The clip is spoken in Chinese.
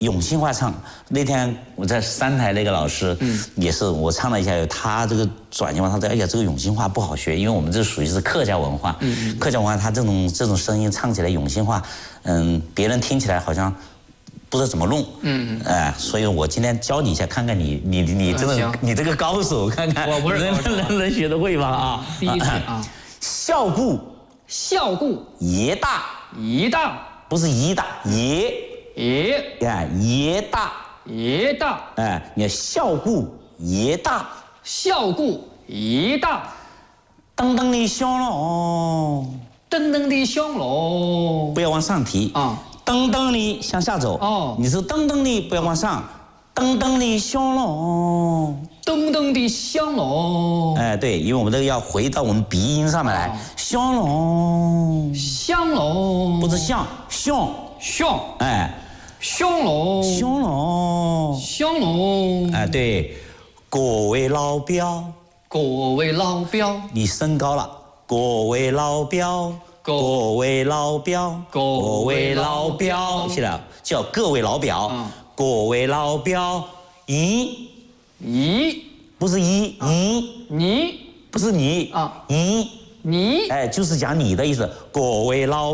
永兴话唱。那天我在三台那个老师，也是我唱了一下，他这个转进话，他说：“哎呀，这个永兴话不好学，因为我们这属于是客家文化，客家文化他这种声音唱起来永兴话，别人听起来好像不知道怎么弄，所以我今天教你一下，看看你真的你这个高手，看看我不是能学得会吗？啊， 第一次啊， 孝故爷大，不是姨大爷。”爷大，你看孝故爷大，噔噔的响喽，不要往上提啊，噔噔的向下走哦，你是噔噔的不要往上，噔噔的响喽，哎，对，因为我们这个要回到我们鼻音上面来，响喽，不是响，哎。香龙，哎，对，各位老表，你升高了，各位老表，现在叫各位老表，各位老表，不是你不是你啊，你，哎，就是讲你的意思，各位老。